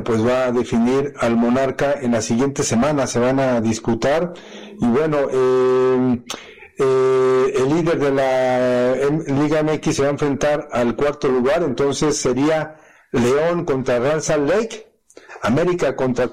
pues va a definir al monarca en la siguiente semana, se van a disputar, y bueno, el líder de la Liga MX se va a enfrentar al cuarto lugar, entonces sería León contra Real Salt Lake, América contra